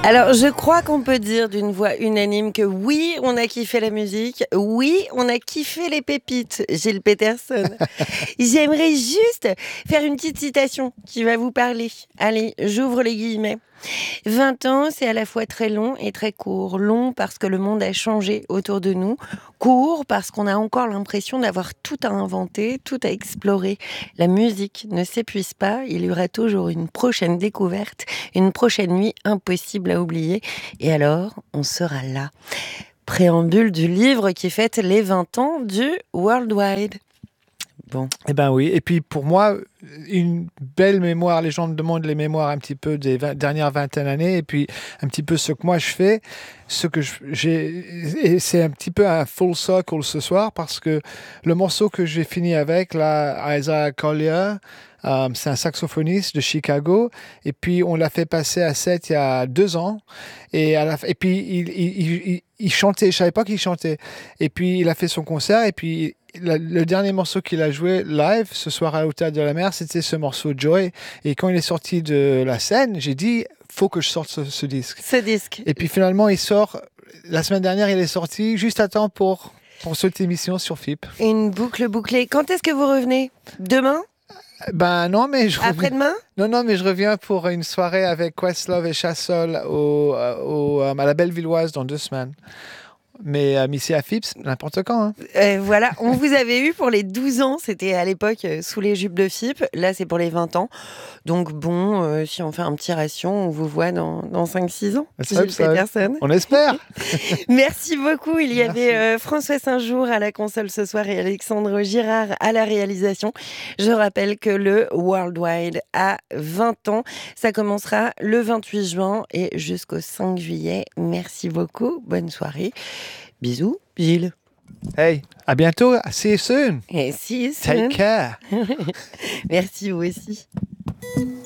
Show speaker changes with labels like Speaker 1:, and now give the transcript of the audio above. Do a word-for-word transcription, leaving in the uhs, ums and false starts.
Speaker 1: Alors, je crois qu'on peut dire d'une voix unanime que oui, on a kiffé la musique, oui, on a kiffé les pépites, Gilles Peterson. J'aimerais juste faire une petite citation qui va vous parler. Allez, j'ouvre les guillemets. vingt ans, c'est à la fois très long et très court. Long parce que le monde a changé autour de nous. Court parce qu'on a encore l'impression d'avoir tout à inventer, tout à explorer. La musique ne s'épuise pas. Il y aura toujours une prochaine découverte, une prochaine nuit impossible à oublier. Et alors, on sera là. Préambule du livre qui fête les vingt ans du Worldwide. Bon.
Speaker 2: Eh ben oui. Et puis pour moi, une belle mémoire. Les gens me demandent les mémoires un petit peu des vingt, dernières vingtaine d'années. Et puis un petit peu ce que moi je fais. Ce que je, j'ai, et c'est un petit peu un full circle ce soir parce que le morceau que j'ai fini avec, là, Isaiah Collier, euh, c'est un saxophoniste de Chicago. Et puis on l'a fait passer à sept il y a deux ans. Et, à la, et puis il, il, il, il chantait. Je savais pas qu'il chantait. Et puis il a fait son concert. Et puis Le, le dernier morceau qu'il a joué live ce soir à l'Hôtel de la Mer, c'était ce morceau Joy. Et quand il est sorti de la scène, j'ai dit, faut que je sorte ce, ce disque.
Speaker 1: Ce disque.
Speaker 2: Et puis finalement, il sort, la semaine dernière, il est sorti juste à temps pour, pour cette émission sur F I P.
Speaker 1: Une boucle bouclée. Quand est-ce que vous revenez ? Demain ?
Speaker 2: Ben non, mais je reviens...
Speaker 1: Après-demain ?
Speaker 2: Non, non, mais je reviens pour une soirée avec Questlove et Chassol au, au, à la Bellevilloise dans deux semaines. Mais euh, ici à F I P, n'importe quand. Hein.
Speaker 1: Euh, voilà, on vous avait eu pour les douze ans, c'était à l'époque euh, sous les jupes de F I P, là c'est pour les vingt ans. Donc bon, euh, si on fait un petit ration, on vous voit dans, dans cinq six ans.
Speaker 2: Gilles Peterson. On espère.
Speaker 1: Merci beaucoup, il y Merci. avait euh, François Saint-Jour à la console ce soir et Alexandre Girard à la réalisation. Je rappelle que le Worldwide a vingt ans, ça commencera le vingt-huit juin et jusqu'au cinq juillet. Merci beaucoup, bonne soirée. Bisous, Gilles.
Speaker 2: Hey, à bientôt. See you soon.
Speaker 1: Et see you soon.
Speaker 2: Take care.
Speaker 1: Merci, vous aussi.